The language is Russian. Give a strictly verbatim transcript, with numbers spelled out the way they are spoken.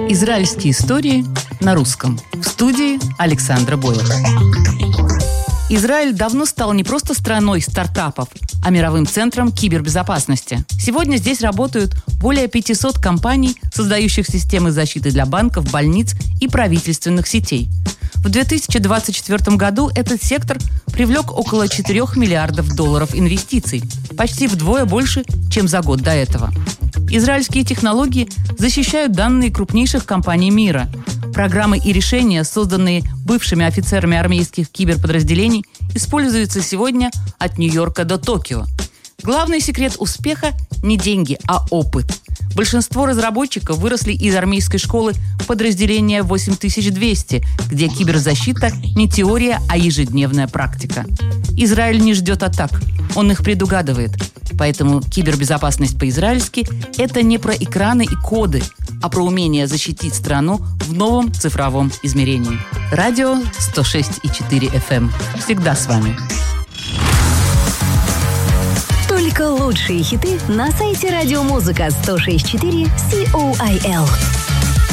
Израильские истории на русском. В студии Александра Бойлер. Израиль давно стал не просто страной стартапов, а мировым центром кибербезопасности. Сегодня здесь работают более пятисот компаний, создающих системы защиты для банков, больниц и правительственных сетей. В две тысячи двадцать четвёртом году этот сектор привлек около четырёх миллиардов долларов инвестиций, почти вдвое больше, чем за год до этого. Израильские технологии защищают данные крупнейших компаний мира. Программы и решения, созданные бывшими офицерами армейских киберподразделений, используются сегодня от Нью-Йорка до Токио. Главный секрет успеха – не деньги, а опыт. Большинство разработчиков выросли из армейской школы подразделения восемь тысяч двести, где киберзащита не теория, а ежедневная практика. Израиль не ждет атак, он их предугадывает. Поэтому кибербезопасность по-израильски – это не про экраны и коды, а про умение защитить страну в новом цифровом измерении. Радио сто шесть и четыре эф эм. Всегда с вами. Только лучшие хиты на сайте радиомузыка сто шесть и четыре точка си о ай эл.